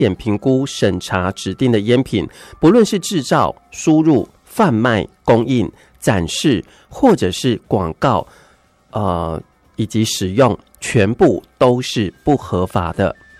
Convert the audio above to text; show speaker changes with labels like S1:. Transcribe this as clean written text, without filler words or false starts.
S1: 检评估审查指定的烟品，不论是制造、输入、贩卖、供应、展示，或者是广告，以及使用，全部都是不合法的。